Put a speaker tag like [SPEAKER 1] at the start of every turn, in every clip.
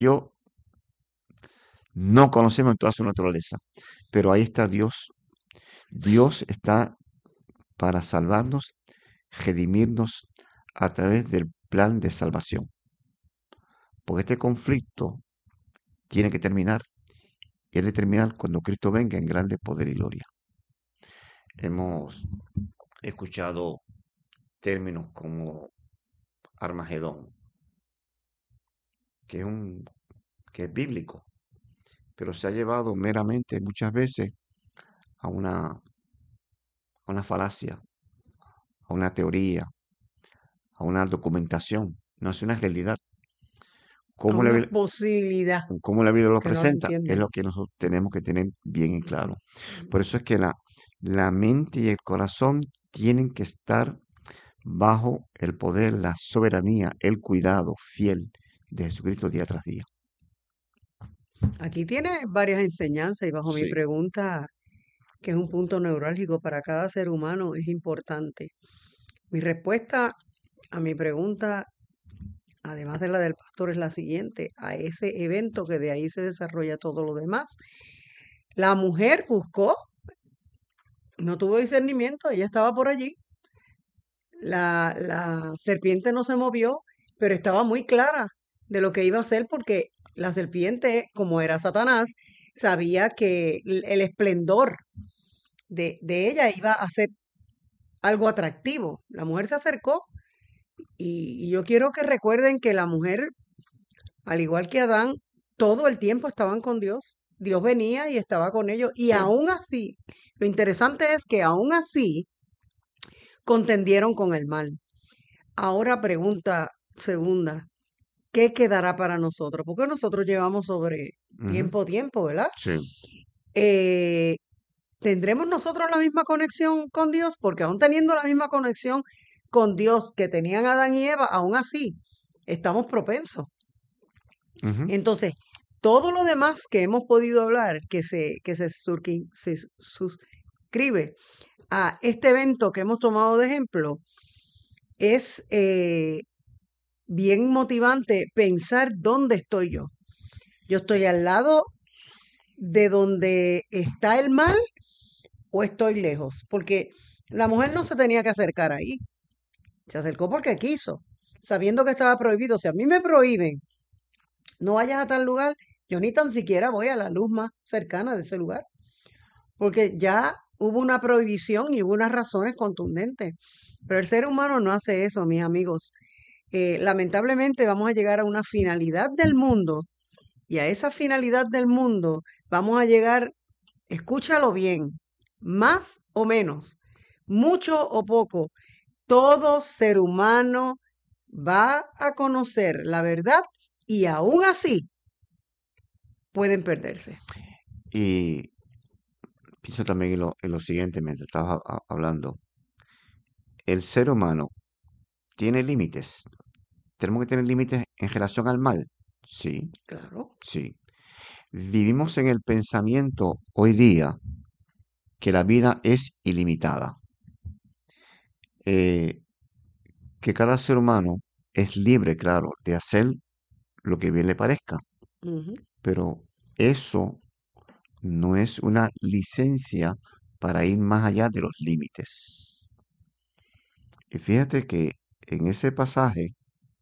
[SPEAKER 1] Yo no conocemos en toda su naturaleza, pero ahí está Dios. Dios está para salvarnos, redimirnos a través del plan de salvación. Porque este conflicto tiene que terminar y es de terminar cuando Cristo venga en grande poder y gloria. Hemos escuchado términos como Armagedón, que es que es bíblico, pero se ha llevado meramente muchas veces a una falacia, a una teoría, a una documentación. No es una realidad.
[SPEAKER 2] A
[SPEAKER 1] ¿Cómo la,
[SPEAKER 2] una
[SPEAKER 1] Bi-
[SPEAKER 2] posibilidad
[SPEAKER 1] cómo la Biblia lo
[SPEAKER 2] que no lo
[SPEAKER 1] presenta? Es
[SPEAKER 2] entienden.
[SPEAKER 1] lo que nosotros tenemos que tener bien en claro. Por
[SPEAKER 2] Mm.
[SPEAKER 1] eso es que la mente y el corazón tienen que estar bajo el poder, la soberanía, el cuidado fiel de Jesucristo día tras día.
[SPEAKER 2] Aquí tiene varias enseñanzas y bajo mi
[SPEAKER 1] Sí.
[SPEAKER 2] pregunta, que es un punto neurálgico para cada ser humano, es importante. Mi respuesta a mi pregunta, además de la del pastor, es la siguiente. A ese evento que de ahí se desarrolla todo lo demás, la mujer buscó, no tuvo discernimiento, ella estaba por allí, la serpiente no se movió, pero estaba muy clara de lo que iba a hacer porque la serpiente, como era Satanás, sabía que el esplendor de ella iba a ser algo atractivo. La mujer se acercó y yo quiero que recuerden que la mujer, al igual que Adán, todo el tiempo estaban con Dios. Dios venía y estaba con ellos. Y aún así, lo interesante es que aún así contendieron con el mal. Ahora pregunta segunda, ¿qué quedará para nosotros? Porque nosotros llevamos sobre
[SPEAKER 1] Ujú.
[SPEAKER 2] tiempo, ¿verdad?
[SPEAKER 1] Sí.
[SPEAKER 2] Eh, ¿Tendremos nosotros la misma conexión con Dios? Porque aún teniendo la misma conexión con Dios que tenían Adán y Eva, aún así estamos propensos.
[SPEAKER 1] Ujú.
[SPEAKER 2] Entonces, todo lo demás que hemos podido hablar, se suscribe a este evento que hemos tomado de ejemplo, es bien motivante pensar dónde estoy yo. ¿Yo estoy al lado de donde está el mal o estoy lejos? Porque la mujer no se tenía que acercar ahí, se acercó porque quiso, sabiendo que estaba prohibido. Si a mí me prohíben, no vayas a tal lugar, yo ni tan siquiera voy a la luz más cercana de ese lugar, porque ya hubo una prohibición y hubo unas razones contundentes. Pero el ser humano no hace eso, mis amigos. Lamentablemente vamos a llegar a una finalidad del mundo y a esa finalidad del mundo vamos a llegar, escúchalo bien, más o menos, mucho o poco, todo ser humano va a conocer la verdad y aún así pueden perderse.
[SPEAKER 1] Y pienso también en lo siguiente, mientras estaba hablando. El ser humano tiene límites. ¿Tenemos que tener límites en relación al mal? Sí,
[SPEAKER 2] Claro.
[SPEAKER 1] sí. Vivimos en el pensamiento hoy día que la vida es ilimitada, eh, que cada ser humano es libre, claro, de hacer lo que bien le parezca,
[SPEAKER 2] Ujú.
[SPEAKER 1] pero eso no es una licencia para ir más allá de los límites. Y fíjate que en ese pasaje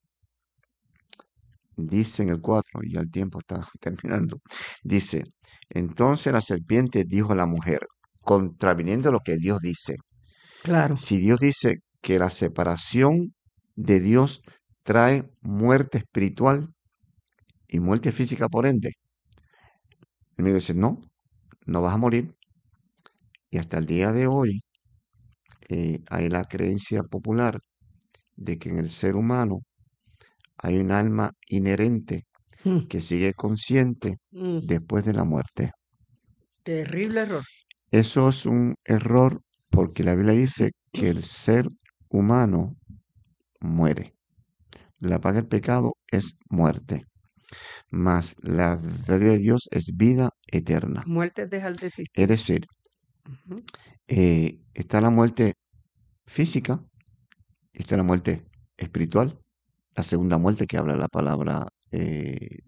[SPEAKER 1] dice en el 4 y el tiempo está terminando, dice, entonces la serpiente dijo a la mujer, contraviniendo lo que Dios dice,
[SPEAKER 2] Claro.
[SPEAKER 1] si Dios dice que la separación de Dios trae muerte espiritual y muerte física por ende, el médico dice, no, no vas a morir. Y hasta el día de hoy hay la creencia popular de que en el ser humano hay un alma inherente
[SPEAKER 2] Mm,
[SPEAKER 1] que sigue consciente
[SPEAKER 2] mm.
[SPEAKER 1] después de la muerte.
[SPEAKER 2] Terrible error.
[SPEAKER 1] Eso es un error porque la Biblia dice que el ser humano muere. La paga del pecado es muerte, mas la fe de Dios es vida eterna.
[SPEAKER 2] Muerte dejar de
[SPEAKER 1] Es
[SPEAKER 2] existir.
[SPEAKER 1] decir,
[SPEAKER 2] Ujú.
[SPEAKER 1] está la muerte física y está la muerte espiritual, la segunda muerte que habla la palabra